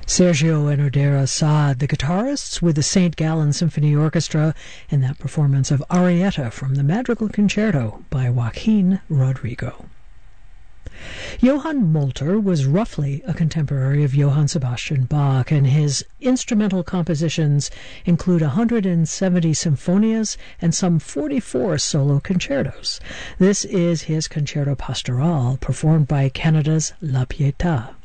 Sergio and Odera Saad, the guitarists with the St. Gallen Symphony Orchestra, in that performance of Arietta from the Madrigal Concerto by Joaquin Rodrigo. Johann Molter was roughly a contemporary of Johann Sebastian Bach, and his instrumental compositions include 170 symphonias and some 44 solo concertos. This is his Concerto Pastoral, performed by Canada's La Pietà.